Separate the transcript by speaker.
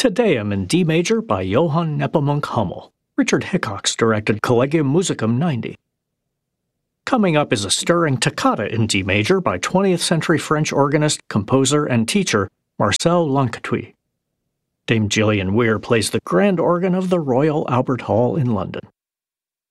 Speaker 1: Te Deum in D major by Johann Nepomuk Hummel. Richard Hickox directed Collegium Musicum 90. Coming up is a stirring toccata in D major by 20th century French organist, composer, and teacher Marcel Lancatui. Dame Gillian Weir plays the grand organ of the Royal Albert Hall in London.